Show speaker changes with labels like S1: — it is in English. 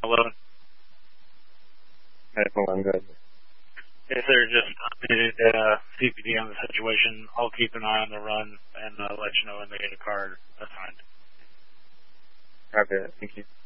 S1: Hello?
S2: Hey, hold on, good.
S1: If they're just updated CPD on the situation, I'll keep an eye on the run and let you know when they get a card. That's fine.
S2: Copy that. Thank you.